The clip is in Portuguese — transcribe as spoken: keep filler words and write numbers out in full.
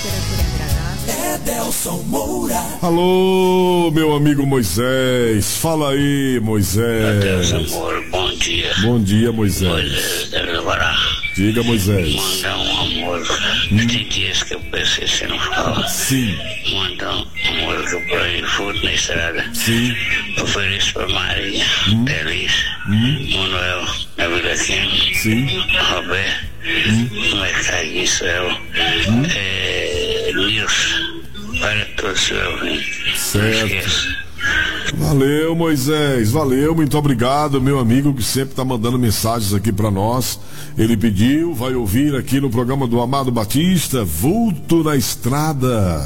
temperatura agradável. Edelson Moura. Alô, meu amigo Moisés. Fala aí, Moisés. Edelson Moura, bom dia. Bom dia, Moisés. Moisés deve levar. Diga, Moisés. Mandar uma música. Hum. Tem dias que eu pensei que você não fala. Sim. Mandar uma música pra ir furo na estrada. Sim. Ofereço pra Maria, hum. Feliz, hum. Manuel, na Vila Quim. Sim. Roberto, hum. Mercado Israel, hum. é, Nilson, para todos os ouvintes. Certo. Valeu, Moisés, valeu, muito obrigado, meu amigo que sempre está mandando mensagens aqui para nós. Ele pediu, vai ouvir aqui no programa do Amado Batista, Vulto na Estrada.